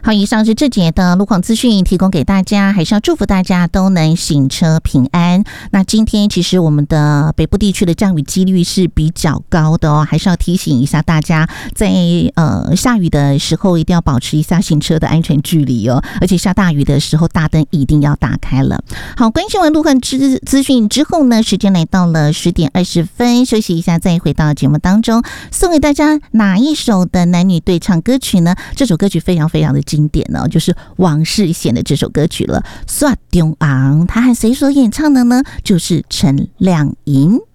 好，以上是这节的路况资讯提供给大家，还是要祝福大家都能行车平安。那今天其实我们的北部地区的降雨几率是比较高的哦，还是要提醒一下大家，在下雨的时候一定要保持一下行车的安全距离哦，而且下大雨的时候大灯一定要打开了。好，关心完路况资讯之后呢，时间来到了10点20分，休息一下再回到节目当中，送给大家哪一首的男女对唱歌曲呢？这首歌曲非常非常的经典哦，就是王世贤的这首歌曲了，《雪中红》，他和谁所演唱的呢？就是陈亮莹。